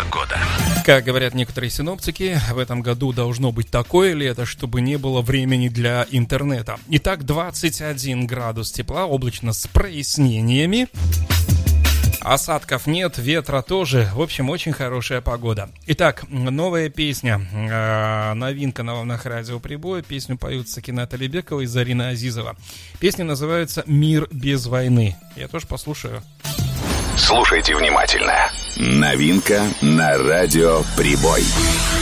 Погода. Как говорят некоторые синоптики, в этом году должно быть такое лето, чтобы не было времени для интернета. Итак, 21 градус тепла, облачно с прояснениями. Осадков нет, ветра тоже. В общем, очень хорошая погода. Итак, новая песня. Новинка на волнах радио Прибой. Песню поют Сакинат Алибекова и Зарина Азизова. Песня называется «Мир без войны». Я тоже послушаю. Слушайте внимательно. Новинка на радио Прибой.